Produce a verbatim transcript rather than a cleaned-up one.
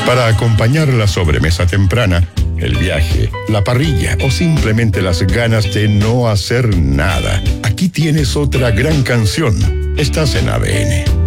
Para acompañar la sobremesa temprana, el viaje, la parrilla o simplemente las ganas de no hacer nada, aquí tienes otra gran canción. Estás en A B N.